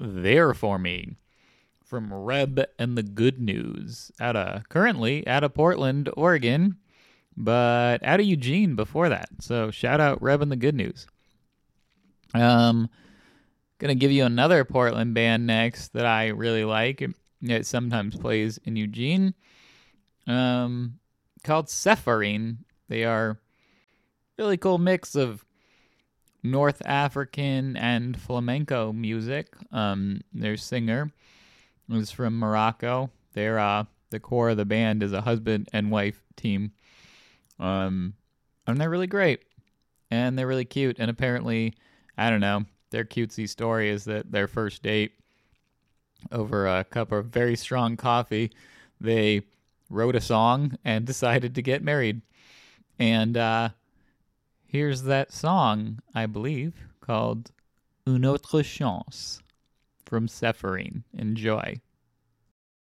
There For Me from Reb and the Good News currently out of Portland, Oregon, but out of Eugene before that. So shout out Reb and the Good News. Gonna give you another Portland band next that I really like. It sometimes plays in Eugene. Called Sepharine. They are really cool mix of North African and flamenco music. Their singer is from Morocco. They're the core of the band is a husband and wife team. And they're really great. And they're really cute. And apparently, I don't know, their cutesy story is that their first date over a cup of very strong coffee, they wrote a song and decided to get married. And here's that song, I believe, called Une autre chance from Sepharine. Enjoy.